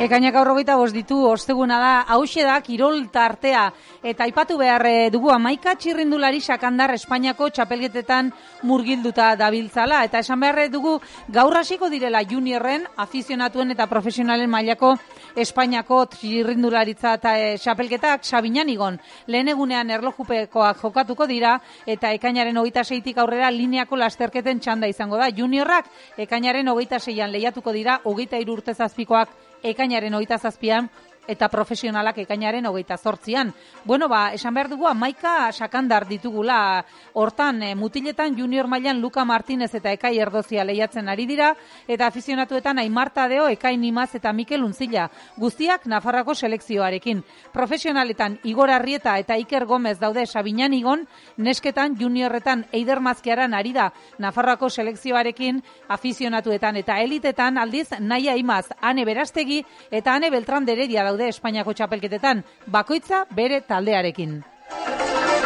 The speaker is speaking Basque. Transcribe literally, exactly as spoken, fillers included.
Ekainak aurrogeita bost ditu, osteguna da, hauxe da, kirol tartea. Eta aipatu behar dugu hamaika txirrindulari sakandar Espainiako txapelketetan murgilduta dabiltzala. Eta esan behar dugu gaur hasiko direla juniorren, afizionatuen eta profesionalen mailako Espainiako txirrindularitza eta txapelketak Sabinan igon. Lehen egunean erlojupekoak jokatuko dira eta ekainaren hogeita seitik aurrera lineako lasterketen txanda izango da. Juniorrak ekainaren hogeita seian lehiatuko dira, hogeita hiru urte zazpikoak ekainaren hogeita zazpian eta profesionalak ekainaren hogeita zortzian. Bueno, ba, esan behar dugu hamaika sakandar ditugula hortan e, mutiletan junior mailan Luka Martinez eta Ekai Erdozia lehiatzen ari dira eta afizionatuetan Aimar Tadeo, Ekai Nimaz eta Mikel Unzilla, guztiak Nafarroako selekzioarekin. Profesionaletan Igor Arrieta eta Iker Gomez daude Sabinan igon, nesketan juniorretan Eider Mazkiaran ari da Nafarroako selekzioarekin, afizionatuetan eta elitetan aldiz Naia Imaz, Ane Berastegi eta Ane Beltran de Heredia daude Espainiako txapelketetan, bakoitza bere taldearekin.